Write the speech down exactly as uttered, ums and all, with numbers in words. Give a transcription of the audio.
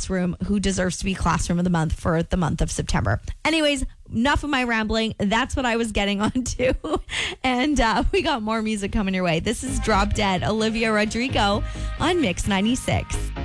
classroom who deserves to be classroom of the month for the month of September. Anyways, enough of my rambling. That's what I was getting onto. And uh, we got more music coming your way. This is Drop Dead, Olivia Rodrigo on Mix ninety-six.